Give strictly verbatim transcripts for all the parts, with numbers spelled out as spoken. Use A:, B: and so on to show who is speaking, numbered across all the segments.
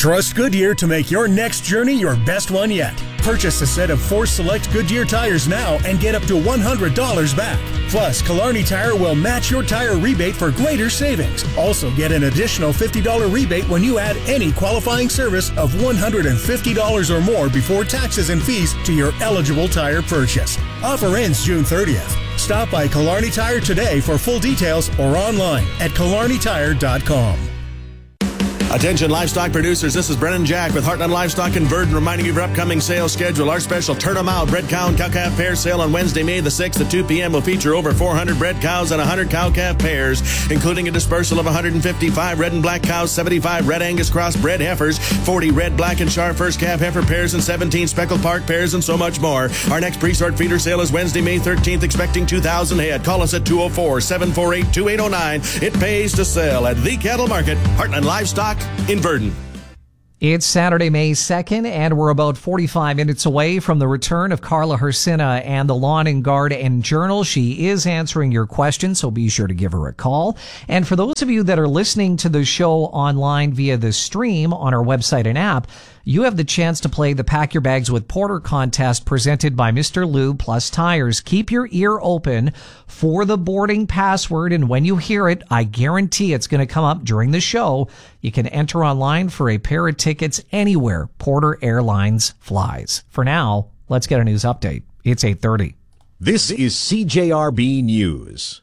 A: Trust Goodyear to make your next journey your best one yet. Purchase a set of four select Goodyear tires now and get up to one hundred dollars back. Plus, Killarney Tire will match your tire rebate for greater savings. Also, get an additional fifty dollars rebate when you add any qualifying service of one hundred fifty dollars or more before taxes and fees to your eligible tire purchase. Offer ends June thirtieth. Stop by Killarney Tire today for full details or online at killarney tire dot com.
B: Attention livestock producers, this is Brennan Jack with Heartland Livestock in Verdun reminding you of your upcoming sales schedule. Our special Turn 'em Out Bred Cow and Cow Calf Pair sale on Wednesday, May the sixth at two p.m. will feature over four hundred bred cows and one hundred cow calf pairs, including a dispersal of one hundred fifty-five red and black cows, seventy-five red Angus cross bred heifers, forty red, black, and Shar first calf heifer pairs, and seventeen speckled park pairs, and so much more. Our next pre-sort feeder sale is Wednesday, May thirteenth, expecting two thousand head. Call us at two oh four, seven four eight, two eight oh nine. It pays to sell at the Cattle Market, Heartland Livestock in Verdun.
C: It's Saturday, May second, and we're about forty-five minutes away from the return of Carla Hersina and the Lawn and Garden Journal. She is answering your questions, so be sure to give her a call. And for those of you that are listening to the show online via the stream on our website and app, you have the chance to play the Pack Your Bags with Porter contest presented by Mister Lube Plus Tires. Keep your ear open for the boarding password, and when you hear it, I guarantee it's going to come up during the show. You can enter online for a pair of tickets anywhere Porter Airlines flies. For now, let's get a news update. It's eight thirty.
D: This is C J R B News.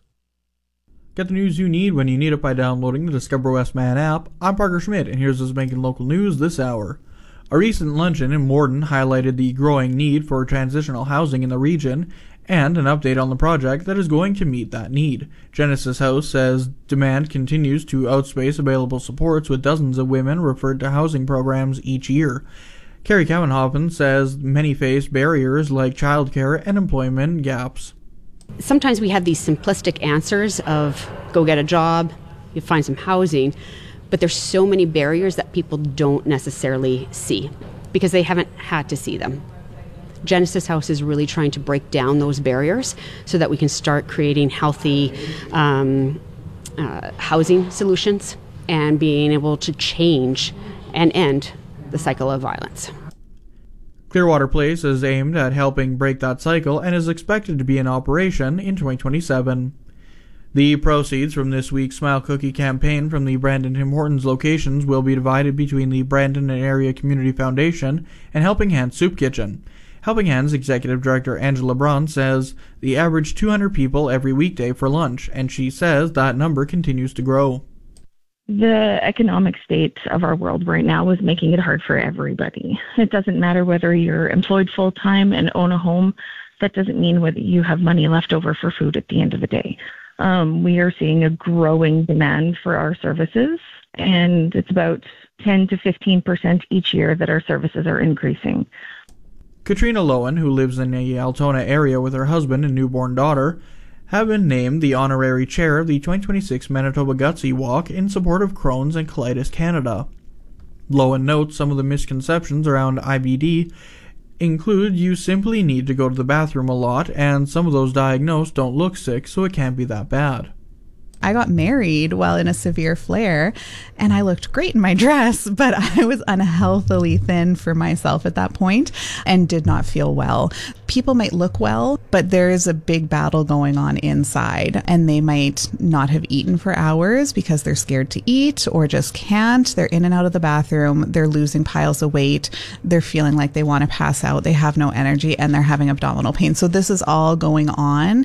E: Get the news you need when you need it by downloading the Discover Westman app. I'm Parker Schmidt, and here's what's making local news this hour. A recent luncheon in Morden highlighted the growing need for transitional housing in the region and an update on the project that is going to meet that need. Genesis House says demand continues to outspace available supports, with dozens of women referred to housing programs each year. Carrie Cowenhoffen says many face barriers like childcare and employment gaps.
F: Sometimes we have these simplistic answers of go get a job, you find some housing, but there's so many barriers that people don't necessarily see because they haven't had to see them. Genesis House is really trying to break down those barriers so that we can start creating healthy um, uh, housing solutions and being able to change and end the cycle of violence.
E: Clearwater Place is aimed at helping break that cycle and is expected to be in operation in twenty twenty-seven. The proceeds from this week's Smile Cookie campaign from the Brandon Tim Hortons locations will be divided between the Brandon and Area Community Foundation and Helping Hands Soup Kitchen. Helping Hands Executive Director Angela Braun says they average two hundred people every weekday for lunch, and she says that number continues to grow.
G: The economic state of our world right now is making it hard for everybody. It doesn't matter whether you're employed full-time and own a home. That doesn't mean whether you have money left over for food at the end of the day. Um, we are seeing a growing demand for our services, and it's about ten to fifteen percent each year that our services are increasing.
E: Katrina Lowen, who lives in the Altona area with her husband and newborn daughter, have been named the honorary chair of the twenty twenty-six Manitoba Gutsy Walk in support of Crohn's and Colitis Canada. Lowen notes some of the misconceptions around I B D include you simply need to go to the bathroom a lot, and some of those diagnosed don't look sick, so it can't be that bad.
H: I got married while in a severe flare, and I looked great in my dress, but I was unhealthily thin for myself at that point and did not feel well. People might look well, but there is a big battle going on inside, and they might not have eaten for hours because they're scared to eat or just can't. They're in and out of the bathroom. They're losing piles of weight. They're feeling like they want to pass out. They have no energy, and they're having abdominal pain. So this is all going on.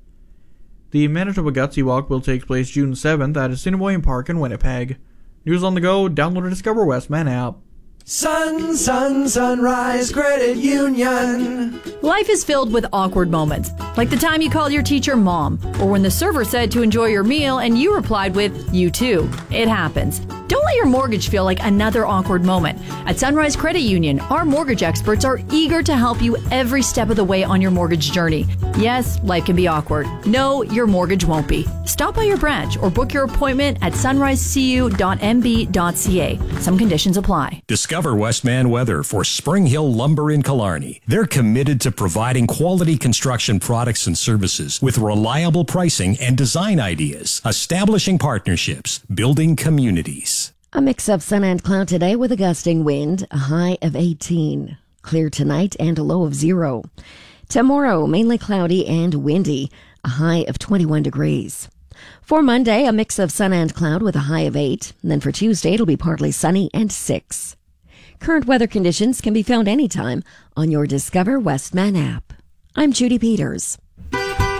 E: The Manitoba Gutsy Walk will take place June seventh at Assiniboine Park in Winnipeg. News on the go, download the Discover Westman app.
I: Sun, sun, Sunrise Credit Union.
J: Life is filled with awkward moments, like the time you called your teacher mom, or when the server said to enjoy your meal and you replied with, you too. It happens. Don't let your mortgage feel like another awkward moment. At Sunrise Credit Union, our mortgage experts are eager to help you every step of the way on your mortgage journey. Yes, life can be awkward. No, your mortgage won't be. Stop by your branch or book your appointment at sunrise c u dot m b dot c a. Some conditions apply.
K: Discover Westman Weather for Spring Hill Lumber in Killarney. They're committed to providing quality construction products and services with reliable pricing and design ideas, establishing partnerships, building communities.
L: A mix of sun and cloud today with a gusting wind, a high of eighteen. Clear tonight and a low of zero. Tomorrow, mainly cloudy and windy, a high of twenty-one degrees. For Monday, a mix of sun and cloud with a high of eight. And then for Tuesday, it'll be partly sunny and six. Current weather conditions can be found anytime on your Discover Westman app. I'm Judy Peters.